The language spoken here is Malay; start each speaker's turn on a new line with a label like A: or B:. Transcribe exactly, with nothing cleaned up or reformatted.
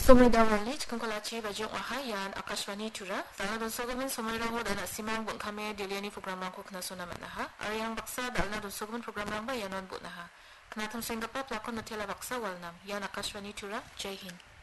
A: Somidawali chikang kolachi bajong wahayan Akashwani Tura tanga don sogamen somairang dan asimang bung kame diliani program rangko kena sona manaha ariang baksa dalna don sogamen program rang ba yanon bunaha kena tam senggapa pelakon natela baksa walnam yan Akashwani Tura Jai Hind.